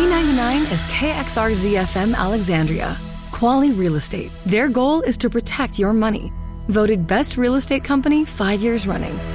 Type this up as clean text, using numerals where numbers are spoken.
399 is KXRZ-FM Alexandria. Quality Real Estate. Their goal is to protect your money. Voted Best Real Estate Company 5 years running.